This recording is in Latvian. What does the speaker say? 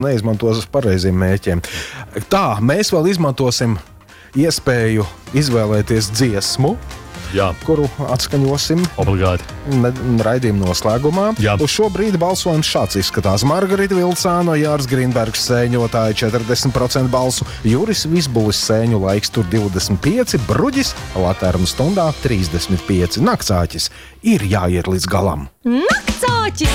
neizmantos pareiziem mērķiem. Tā, mēs vēl izmantosim iespēju izvēlēties dziesmu, kuru atskaņosim obligāti raidījuma noslēgumā. Uz šo brīdi balsojums šāds izskatās. Margarita Vilcāno, Jārs Grīnbergs sēņotāji 40% balsu, Juris Visbulis sēņu laiks tur 25, Bruģis Laternu stundā 35. Naktsāķis ir jāiet līdz galam. Naktsāķis!